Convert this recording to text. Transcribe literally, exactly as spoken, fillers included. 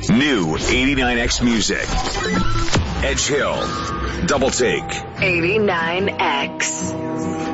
New eighty-nine X Music. Edge Hill. Double Take. eighty-nine X.